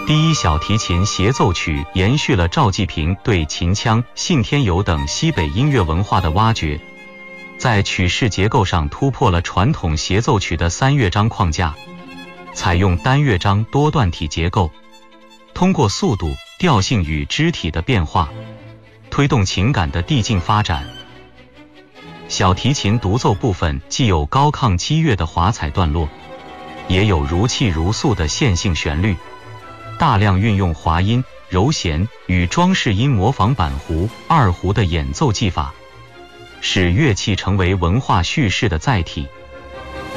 第一小提琴协奏曲延续了赵季平对秦腔、信天游等西北音乐文化的挖掘，在曲式结构上突破了传统协奏曲的3乐章框架，采用单乐章多段体结构，通过速度、调性与肢体的变化，推动情感的递进发展。小提琴独奏部分既有高亢激越的华彩段落，也有如泣如诉的线性旋律，大量运用滑音、柔弦与装饰音模仿板胡、二胡的演奏技法，使乐器成为文化叙事的载体。